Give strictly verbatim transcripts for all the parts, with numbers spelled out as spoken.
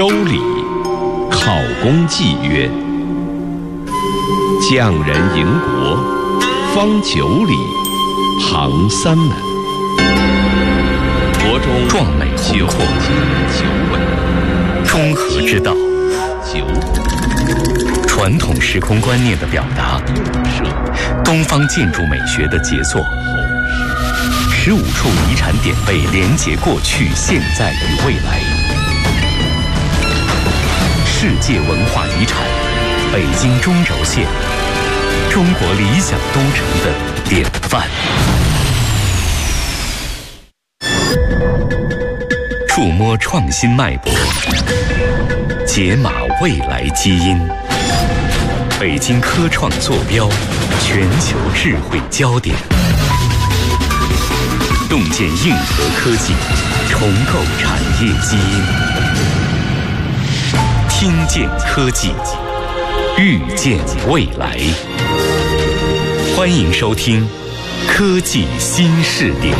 周礼，考公祭曰：匠人营国，方九里，旁三门。国中壮美宏阔， 九尾， 中和之道， 九传统时空观念的表达，东方建筑美学的杰作，十五处遗产典贝连结过去、现在与未来。世界文化遗产，北京中轴线，中国理想都城的典范。触摸创新脉搏，解码未来基因。北京科创坐标，全球智慧焦点。洞见硬核科技，重构产业基因。听见科技，预见未来。欢迎收听《科技新视点》。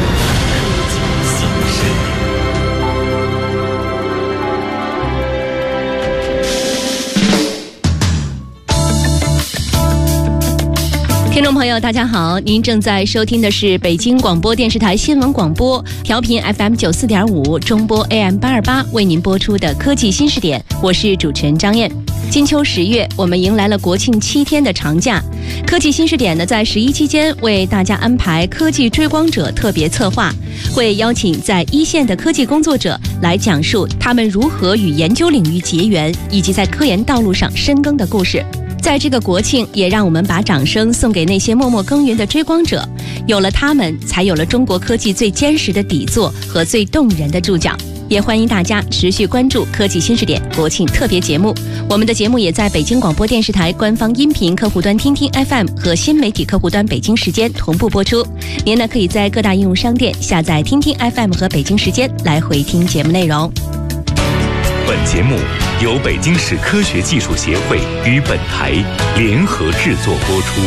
听众朋友大家好，您正在收听的是北京广播电视台新闻广播，调频 F M 九十四点五，中波 A M 八二八，为您播出的科技新视点，我是主持人张燕。金秋十月，我们迎来了国庆七天的长假。科技新视点呢，在十一期间为大家安排科技追光者特别策划，会邀请在一线的科技工作者来讲述他们如何与研究领域结缘，以及在科研道路上深耕的故事。在这个国庆，也让我们把掌声送给那些默默耕耘的追光者，有了他们，才有了中国科技最坚实的底座和最动人的注脚。也欢迎大家持续关注科技新视点国庆特别节目，我们的节目也在北京广播电视台官方音频客户端听听 F M 和新媒体客户端北京时间同步播出。您呢可以在各大应用商店下载听听 F M 和北京时间来回听节目内容。 本节目由北京市科学技术协会与本台联合制作播出。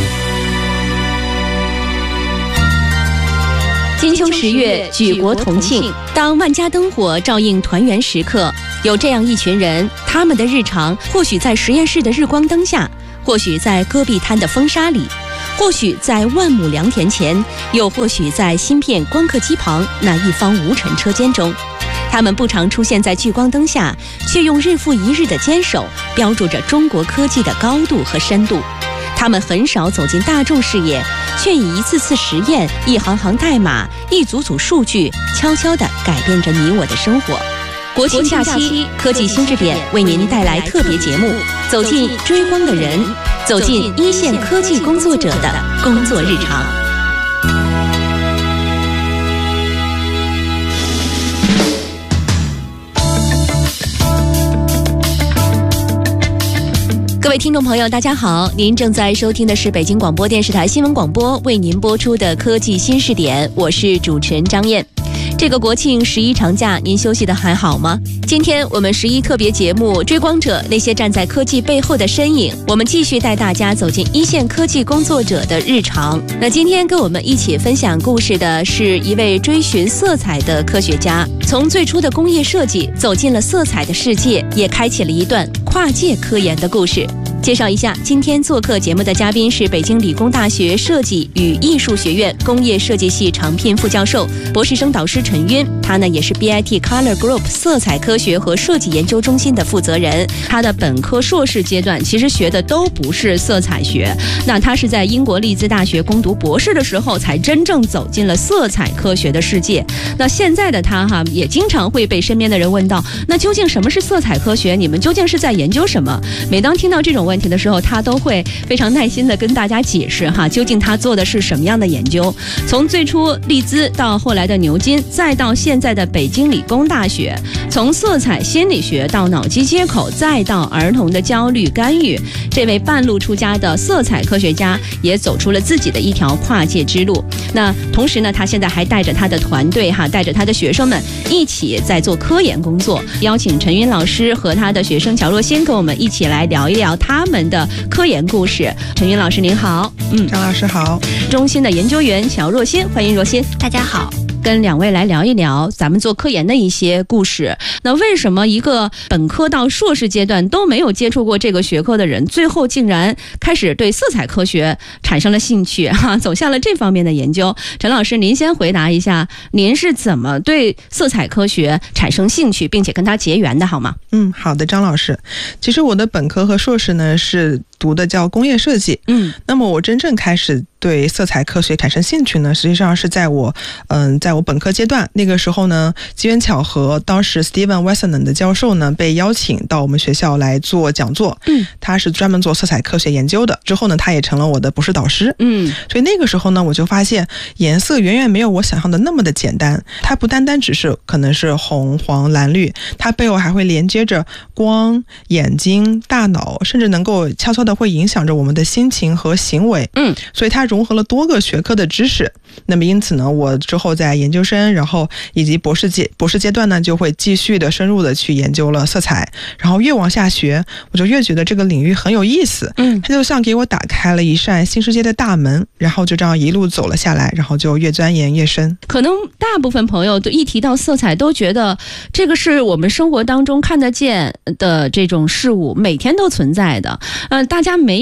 金秋十月，举国同庆。当万家灯火照映团圆时刻，有这样一群人，他们的日常或许在实验室的日光灯下，或许在戈壁滩的风沙里，或许在万亩良田前，又或许在芯片光刻机旁那一方无尘车间中。他们不常出现在聚光灯下，却用日复一日的坚守标注着中国科技的高度和深度。他们很少走进大众视野，却以一次次实验、一行行代码、一组组数据，悄悄地改变着你我的生活。国庆假期，科技新视点为您带来特别节目，走进追光的人，走进一线科技工作者的工作日常。各位听众朋友大家好，您正在收听的是北京广播电视台新闻广播为您播出的科技新视点，我是主持人张燕。这个国庆十一长假您休息的还好吗？今天我们十一特别节目追光者，那些站在科技背后的身影，我们继续带大家走进一线科技工作者的日常。那今天跟我们一起分享故事的是一位追寻色彩的科学家，从最初的工业设计走进了色彩的世界，也开启了一段跨界科研的故事。介绍一下，今天做客节目的嘉宾是北京理工大学设计与艺术学院工业设计系常聘副教授、博士生导师陈晕。他呢也是 B I T Color Group 色彩科学和设计研究中心的负责人。他的本科、硕士阶段其实学的都不是色彩学，那他是在英国利兹大学攻读博士的时候，才真正走进了色彩科学的世界。那现在的他哈，也经常会被身边的人问到，那究竟什么是色彩科学？你们究竟是在研究什么？每当听到这种问题问题的时候，他都会非常耐心的跟大家解释哈，究竟他做的是什么样的研究。从最初利兹到后来的牛津，再到现在的北京理工大学，从色彩心理学到脑机接口，再到儿童的焦虑干预，这位半路出家的色彩科学家也走出了自己的一条跨界之路。那同时呢，他现在还带着他的团队哈，带着他的学生们一起在做科研工作。邀请陈晕老师和他的学生乔若欣跟我们一起来聊一聊他们的科研故事。陈晕老师您好。 嗯，张老师好。 中心的研究员乔若欣，欢迎若欣。 大家好。 跟两位来聊一聊咱们做科研的一些故事。那为什么一个本科到硕士阶段都没有接触过这个学科的人，最后竟然开始对色彩科学产生了兴趣哈，走向了这方面的研究？陈老师，您先回答一下，您是怎么对色彩科学产生兴趣，并且跟它结缘的，好吗？ 嗯，好的，张老师。其实我的本科和硕士呢是读的叫工业设计，嗯，那么我真正开始对色彩科学产生兴趣呢，实际上是在我嗯，在我本科阶段，那个时候呢，机缘巧合，当时 Steven Wessenan 的教授呢被邀请到我们学校来做讲座，嗯，他是专门做色彩科学研究的。之后呢，他也成了我的博士导师，嗯，所以那个时候呢，我就发现颜色远远没有我想象的那么的简单，它不单单只是可能是红、黄、蓝、绿，它背后还会连接着光、眼睛、大脑，甚至能够悄悄的会影响着我们的心情和行为，嗯，所以它融合了多个学科的知识。那么因此呢，我之后在研究生，然后以及博士阶博士阶段呢，就会继续的深入的去研究了色彩，然后越往下学，我就越觉得这个领域很有意思，嗯，它就像给我打开了一扇新世界的大门，然后就这样一路走了下来，然后就越钻研越深。 可能大部分朋友都一提到色彩都觉得这个是我们生活当中看得见的这种事物，每天都存在的，呃，大家没